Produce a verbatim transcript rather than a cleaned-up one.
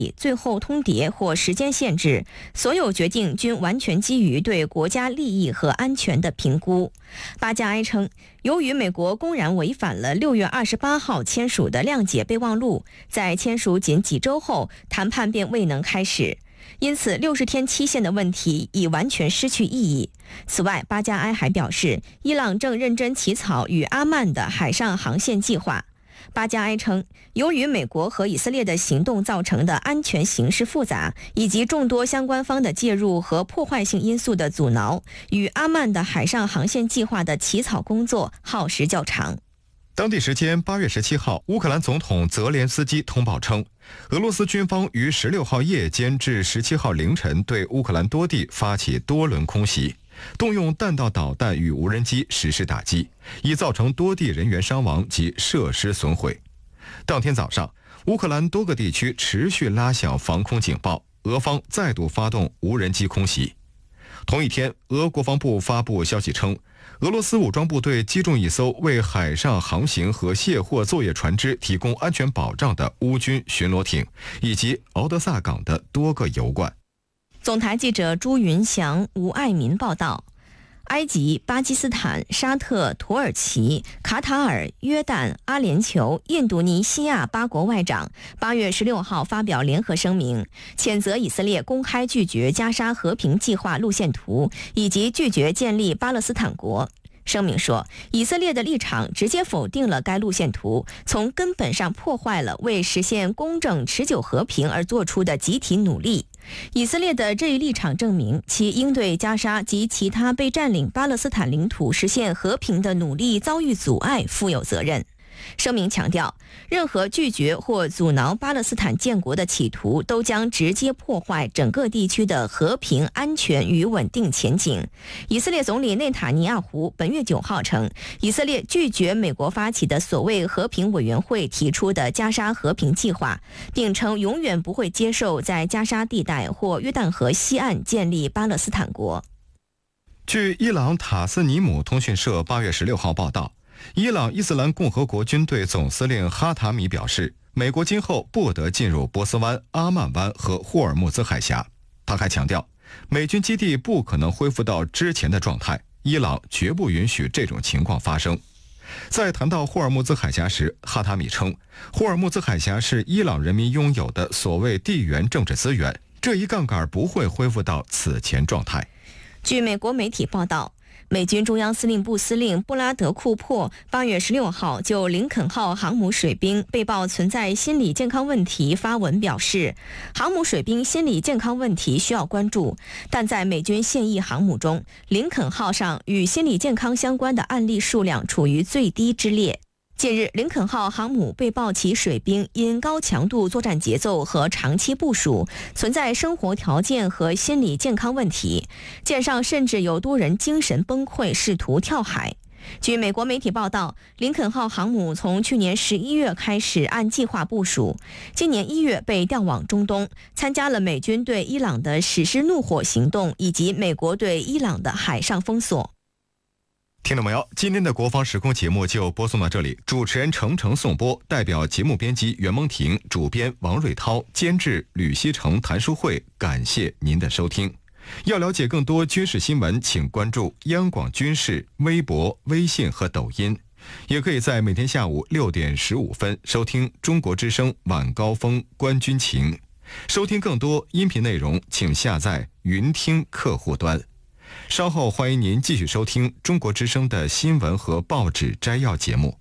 最后通牒或时间限制，所有决定均完全基于对国家利益和安全的评估。巴加埃称，由于美国公然违反了六月二十八号签署的谅解备忘录，在签署仅几周后，谈判便未能开始。因此，六十天期限的问题已完全失去意义。此外，巴加埃还表示，伊朗正认真起草与阿曼的海上航线计划。巴加埃称，由于美国和以色列的行动造成的安全形势复杂，以及众多相关方的介入和破坏性因素的阻挠，与阿曼的海上航线计划的起草工作耗时较长。 当地时间八月十七号，乌克兰总统泽连斯基通报称，俄罗斯军方于十六号夜间至十七号凌晨对乌克兰多地发起多轮空袭，动用弹道导弹与无人机实施打击，已造成多地人员伤亡及设施损毁。当天早上，乌克兰多个地区持续拉响防空警报，俄方再度发动无人机空袭。同一天，俄国防部发布消息称，俄罗斯武装部队击中一艘为海上航行和卸货作业船只提供安全保障的乌军巡逻艇，以及敖德萨港的多个油罐。 总台记者朱云祥、吴爱民报道。埃及、巴基斯坦、沙特、土耳其、卡塔尔、约旦、阿联酋、印度尼西亚八国外长八月十六号发表联合声明，谴责以色列公开拒绝加沙和平计划路线图，以及拒绝建立巴勒斯坦国。声明说，以色列的立场直接否定了该路线图，从根本上破坏了为实现公正持久和平而做出的集体努力。以色列的这一立场证明，其应对加沙及其他被占领巴勒斯坦领土实现和平的努力遭遇阻碍，负有责任。声明强调，任何拒绝或阻挠巴勒斯坦建国的企图都将直接破坏整个地区的和平、安全与稳定前景。以色列总理内塔尼亚胡本月九号称，以色列拒绝美国发起的所谓和平委员会提出的加沙和平计划，并称永远不会接受在加沙地带或约旦河西岸建立巴勒斯坦国。 据伊朗塔斯尼姆通讯社八月十六号报道，伊朗伊斯兰共和国军队总司令哈塔米表示，美国今后不得进入波斯湾、阿曼湾和霍尔木兹海峡。他还强调，美军基地不可能恢复到之前的状态，伊朗绝不允许这种情况发生。在谈到霍尔木兹海峡时，哈塔米称，霍尔木兹海峡是伊朗人民拥有的所谓地缘政治资源，这一杠杆不会恢复到此前状态。 据美国媒体报道，美军中央司令部司令布拉德库珀八月十六号就林肯号航母水兵被曝存在心理健康问题发文表示，航母水兵心理健康问题需要关注，但在美军现役航母中，林肯号上与心理健康相关的案例数量处于最低之列。近日，林肯号航母被曝其水兵因高强度作战节奏和长期部署，存在生活条件和心理健康问题，舰上甚至有多人精神崩溃，试图跳海。据美国媒体报道，林肯号航母从去年十一月开始按计划部署，今年一月被调往中东，参加了美军对伊朗的实施怒火行动，以及美国对伊朗的海上封锁。 听众朋友，今天的国防时空节目就播送到这里，主持人程程颂播，代表节目编辑袁蒙婷，主编王瑞涛，监制吕希成、谭淑慧，感谢您的收听。要了解更多军事新闻，请关注央广军事微博、微信和抖音，也可以在每天下午六点十五分收听中国之声晚高峰观军情。收听更多音频内容，请下载云听客户端。稍后欢迎您继续收听中国之声的新闻和报纸摘要节目。